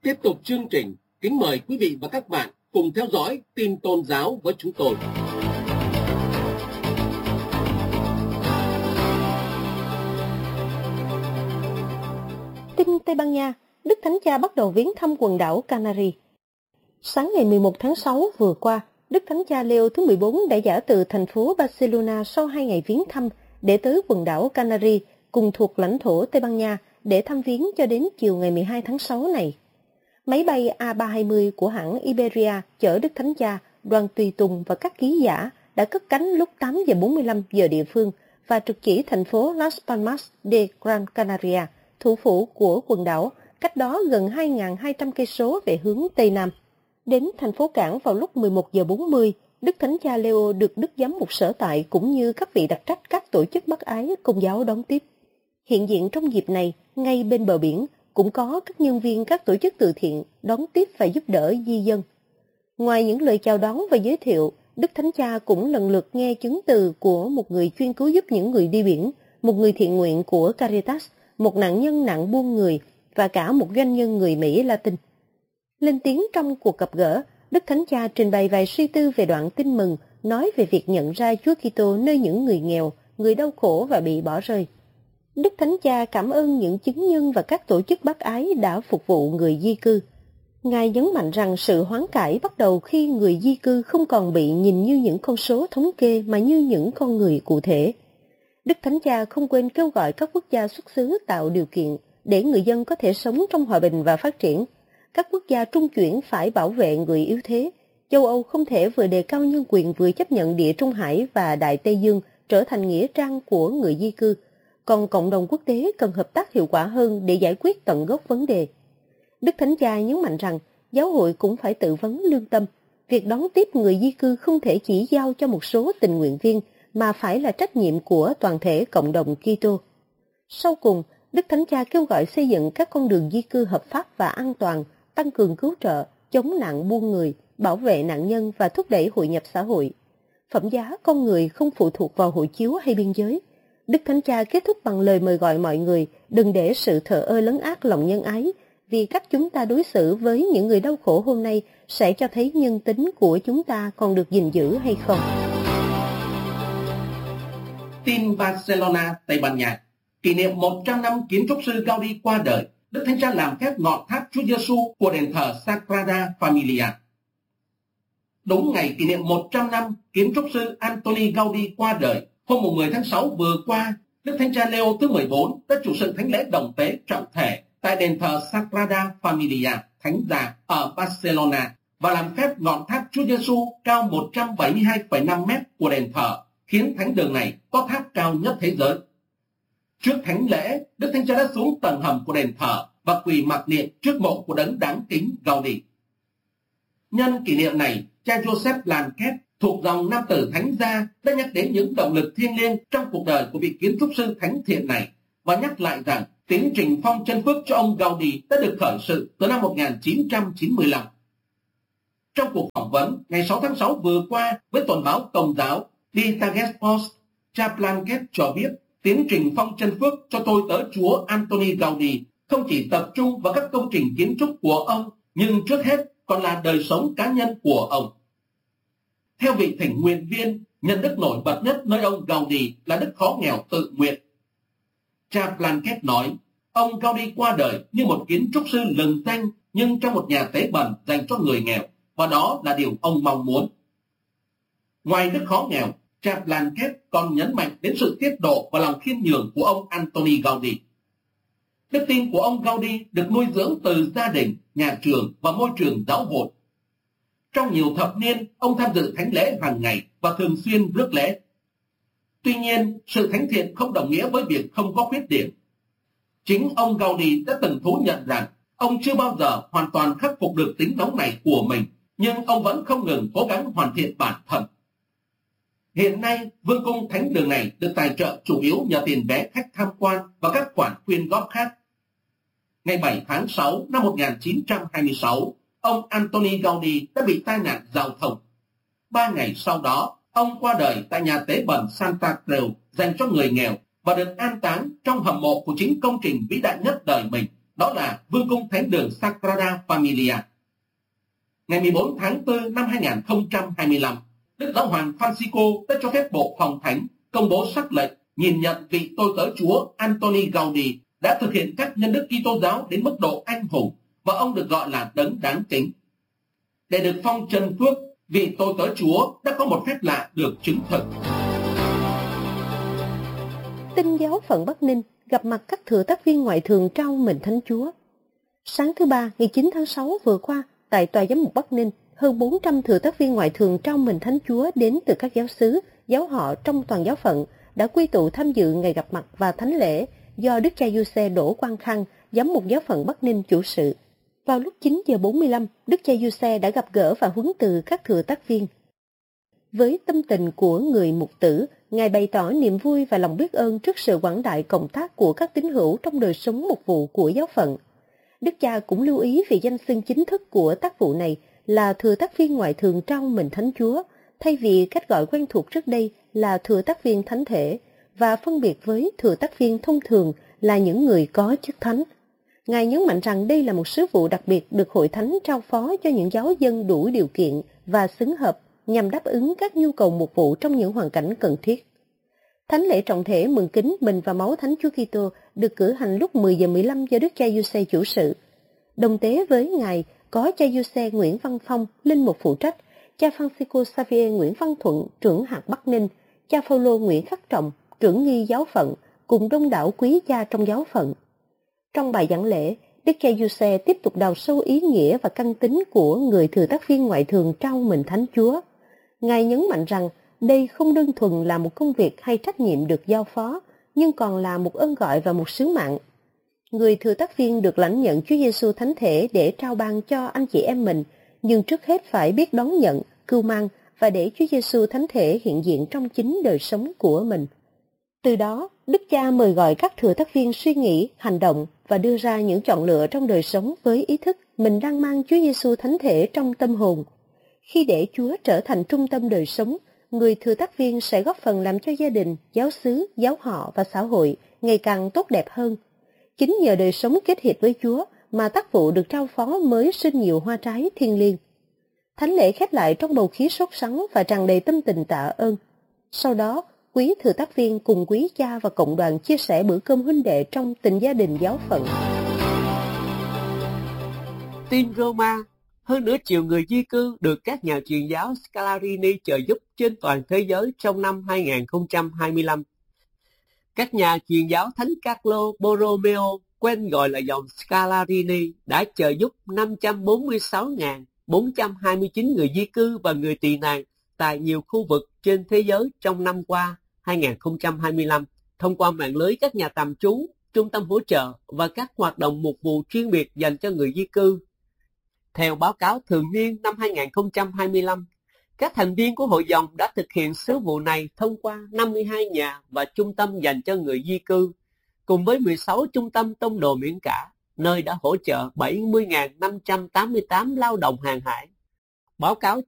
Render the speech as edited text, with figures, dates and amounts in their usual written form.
Tiếp tục chương trình, kính mời quý vị và các bạn cùng theo dõi tin tôn giáo với chúng tôi. Tin Tây Ban Nha, Đức Thánh Cha bắt đầu viếng thăm quần đảo Canary. Sáng ngày 11 tháng 6 vừa qua, Đức Thánh Cha Leo thứ 14 đã dã từ thành phố Barcelona sau 2 ngày viếng thăm để tới quần đảo Canary cùng thuộc lãnh thổ Tây Ban Nha để thăm viếng cho đến chiều ngày 12 tháng 6 này. Máy bay A320 của hãng Iberia chở Đức Thánh Cha, đoàn tùy tùng và các ký giả đã cất cánh lúc 8 giờ 45 giờ địa phương và trực chỉ thành phố Las Palmas de Gran Canaria, thủ phủ của quần đảo, cách đó gần 2.200 cây số về hướng Tây Nam. Đến thành phố cảng vào lúc 11 giờ 40, Đức Thánh Cha Leo được Đức Giám mục sở tại cũng như các vị đặc trách các tổ chức bác ái Công giáo đón tiếp. Hiện diện trong dịp này, ngay bên bờ biển, cũng có các nhân viên các tổ chức từ thiện đón tiếp và giúp đỡ di dân. Ngoài những lời chào đón và giới thiệu, Đức Thánh Cha cũng lần lượt nghe chứng từ của một người chuyên cứu giúp những người đi biển, một người thiện nguyện của Caritas, một nạn nhân nạn buôn người và cả một doanh nhân người Mỹ Latin. Lên tiếng trong cuộc gặp gỡ, Đức Thánh Cha trình bày vài suy tư về đoạn tin mừng nói về việc nhận ra Chúa Kitô nơi những người nghèo, người đau khổ và bị bỏ rơi. Đức Thánh Cha cảm ơn những chứng nhân và các tổ chức bác ái đã phục vụ người di cư. Ngài nhấn mạnh rằng sự hoán cải bắt đầu khi người di cư không còn bị nhìn như những con số thống kê mà như những con người cụ thể. Đức Thánh Cha không quên kêu gọi các quốc gia xuất xứ tạo điều kiện để người dân có thể sống trong hòa bình và phát triển. Các quốc gia trung chuyển phải bảo vệ người yếu thế. Châu Âu không thể vừa đề cao nhân quyền vừa chấp nhận Địa Trung Hải và Đại Tây Dương trở thành nghĩa trang của người di cư. Còn cộng đồng quốc tế cần hợp tác hiệu quả hơn để giải quyết tận gốc vấn đề. Đức Thánh Cha nhấn mạnh rằng giáo hội cũng phải tự vấn lương tâm. Việc đón tiếp người di cư không thể chỉ giao cho một số tình nguyện viên mà phải là trách nhiệm của toàn thể cộng đồng Kitô. Sau cùng, Đức Thánh Cha kêu gọi xây dựng các con đường di cư hợp pháp và an toàn, tăng cường cứu trợ, chống nạn buôn người, bảo vệ nạn nhân và thúc đẩy hội nhập xã hội. Phẩm giá con người không phụ thuộc vào hộ chiếu hay biên giới. Đức Thánh Cha kết thúc bằng lời mời gọi mọi người đừng để sự thờ ơ lấn át lòng nhân ái, vì cách chúng ta đối xử với những người đau khổ hôm nay sẽ cho thấy nhân tính của chúng ta còn được gìn giữ hay không. Tin Barcelona, Tây Ban Nha. Kỷ niệm 100 năm kiến trúc sư Gaudí qua đời, Đức Thánh Cha làm phép ngọn tháp Chúa Giêsu của đền thờ Sagrada Familia. Đúng ngày kỷ niệm 100 năm kiến trúc sư Antoni Gaudí qua đời, hôm 10 tháng 6 vừa qua, Đức Thánh Cha Leo thứ 14 đã chủ sự thánh lễ đồng tế trọng thể tại đền thờ Sagrada Familia, Thánh Già ở Barcelona và làm phép ngọn tháp Chúa Giêsu cao 172,5 mét của đền thờ, khiến thánh đường này có tháp cao nhất thế giới. Trước thánh lễ, Đức Thánh Cha đã xuống tầng hầm của đền thờ và quỳ mặc niệm trước mộ của đấng đáng kính Gaudí. Nhân kỷ niệm này, cha Joseph Blanquet thuộc dòng nam tử thánh gia đã nhắc đến những động lực thiêng liêng trong cuộc đời của vị kiến trúc sư thánh thiện này và nhắc lại rằng tiến trình phong chân phước cho ông Gaudí đã được khởi sự từ năm 1995. Trong cuộc phỏng vấn ngày 6 tháng 6 vừa qua với tuần báo Công giáo Die Tagespost, cha Blanquet cho biết tiến trình phong chân phước cho tôi tớ Chúa Antoni Gaudí không chỉ tập trung vào các công trình kiến trúc của ông, nhưng trước hết còn là đời sống cá nhân của ông. Theo vị thỉnh nguyện viên, nhân đức nổi bật nhất nơi ông Gaudí là đức khó nghèo tự nguyện. Cha Blanquet nói, ông Gaudí qua đời như một kiến trúc sư lừng danh nhưng trong một nhà tế bần dành cho người nghèo, và đó là điều ông mong muốn. Ngoài đức khó nghèo, cha Blanquet còn nhấn mạnh đến sự tiết độ và lòng khiêm nhường của ông Antoni Gaudí. Đức tin của ông Gaudí được nuôi dưỡng từ gia đình, nhà trường và môi trường giáo hội. Trong nhiều thập niên, ông tham dự thánh lễ hàng ngày và thường xuyên rước lễ. Tuy nhiên, sự thánh thiện không đồng nghĩa với việc không có khuyết điểm. Chính ông Gaudí đã từng thú nhận rằng ông chưa bao giờ hoàn toàn khắc phục được tính nóng này của mình, nhưng ông vẫn không ngừng cố gắng hoàn thiện bản thân. Hiện nay, vương cung thánh đường này được tài trợ chủ yếu nhờ tiền vé khách tham quan và các khoản quyên góp khác. Ngày 7 tháng 6 năm 1926, ông Antoni Gaudí đã bị tai nạn giao thông. 3 ngày sau đó, ông qua đời tại nhà tế bần Santa Creu dành cho người nghèo và được an táng trong hầm mộ của chính công trình vĩ đại nhất đời mình, đó là Vương cung Thánh đường Sagrada Familia. Ngày 14 tháng 4 năm 2025, Đức Giáo hoàng Francisco đã cho phép Bộ Phòng Thánh công bố sắc lệnh nhìn nhận vị tôi tớ Chúa Antoni Gaudi đã thực hiện các nhân đức Kitô giáo đến mức độ anh hùng và ông được gọi là đấng đáng kính. Để được phong trần phước, vị tôi tớ Chúa đã có một phép lạ được chứng thực. Tinh giáo phận Bắc Ninh gặp mặt các thừa tác viên ngoại thường trao mệnh Thánh Chúa. Sáng thứ Ba, ngày 9 tháng 6 vừa qua, tại Tòa Giám mục Bắc Ninh, hơn 400 thừa tác viên ngoại thường trao mệnh Thánh Chúa đến từ các giáo xứ, giáo họ trong toàn giáo phận đã quy tụ tham dự ngày gặp mặt và thánh lễ do Đức cha Giuse Đỗ Quang Khang, Giám mục giáo phận Bắc Ninh chủ sự. Vào lúc 9 giờ 45, Đức cha Giuse đã gặp gỡ và huấn từ các thừa tác viên. Với tâm tình của người mục tử, Ngài bày tỏ niềm vui và lòng biết ơn trước sự quảng đại công tác của các tín hữu trong đời sống mục vụ của giáo phận. Đức cha cũng lưu ý về danh xưng chính thức của tác vụ này là thừa tác viên ngoại thường trao mệnh Thánh Chúa, thay vì cách gọi quen thuộc trước đây là thừa tác viên thánh thể, và phân biệt với thừa tác viên thông thường là những người có chức thánh. Ngài nhấn mạnh rằng đây là một sứ vụ đặc biệt được Hội Thánh trao phó cho những giáo dân đủ điều kiện và xứng hợp nhằm đáp ứng các nhu cầu mục vụ trong những hoàn cảnh cần thiết. Thánh lễ trọng thể mừng kính mình và máu Thánh Chúa Kitô được cử hành lúc 10 giờ 15 do Đức cha Giuse chủ sự. Đồng tế với Ngài có cha Giuse Nguyễn Văn Phong, linh mục phụ trách, cha Francisco Xavier Nguyễn Văn Thuận, trưởng hạt Bắc Ninh, cha Phaolô Nguyễn Khắc Trọng, trưởng nghi giáo phận, cùng đông đảo quý cha trong giáo phận. Trong bài giảng lễ, Đức cha Giuse tiếp tục đào sâu ý nghĩa và căn tính của người thừa tác viên ngoại thường trao mệnh Thánh Chúa. Ngài nhấn mạnh rằng đây không đơn thuần là một công việc hay trách nhiệm được giao phó, nhưng còn là một ơn gọi và một sứ mạng. Người thừa tác viên được lãnh nhận Chúa Giêsu thánh thể để trao ban cho anh chị em mình, nhưng trước hết phải biết đón nhận, cưu mang và để Chúa Giêsu thánh thể hiện diện trong chính đời sống của mình. Từ đó, Đức Cha mời gọi các thừa tác viên suy nghĩ, hành động và đưa ra những chọn lựa trong đời sống với ý thức mình đang mang Chúa Giêsu thánh thể trong tâm hồn. Khi để Chúa trở thành trung tâm đời sống, người thừa tác viên sẽ góp phần làm cho gia đình, giáo xứ, giáo họ và xã hội ngày càng tốt đẹp hơn. Chính nhờ đời sống kết hiệp với Chúa mà tác vụ được trao phó mới sinh nhiều hoa trái thiêng liêng. Thánh lễ khép lại trong bầu khí sốt sắng và tràn đầy tâm tình tạ ơn. Sau đó, quý thừa tác viên cùng quý cha và cộng đoàn chia sẻ bữa cơm huynh đệ trong tình gia đình giáo phận. Tin Roma, hơn nửa triệu người di cư được các nhà truyền giáo Scalarini trợ giúp trên toàn thế giới trong năm 2025. Các nhà truyền giáo Thánh Carlo Borromeo, quen gọi là dòng Scalarini, đã trợ giúp 546.429 người di cư và người tị nạn tại nhiều khu vực trên thế giới trong năm qua 2025, thông qua mạng lưới các nhà tạm trú, trung tâm hỗ trợ và các hoạt động mục vụ chuyên biệt dành cho người di cư. Theo báo cáo thường niên năm 2025, các thành viên của hội dòng đã thực hiện sứ vụ này thông qua 52 nhà và trung tâm dành cho người di cư, cùng với 16 trung tâm tông đồ miễn cả, nơi đã hỗ trợ 70.588 lao động hàng hải. Báo cáo